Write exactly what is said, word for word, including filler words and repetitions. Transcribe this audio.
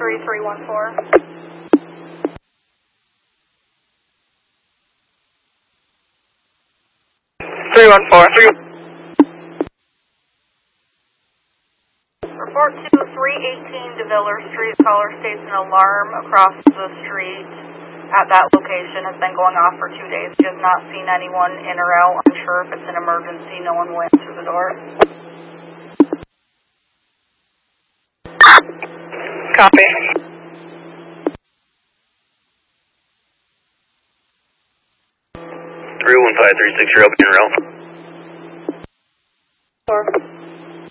three three one four. three one four. Report to three eighteen DeViller Street. Caller states an alarm across the street at that location has been going off for two days. She has not seen anyone in or out. Unsure if it's an emergency. No one went through the door. Copy. three one five three six, you're open and route. Four.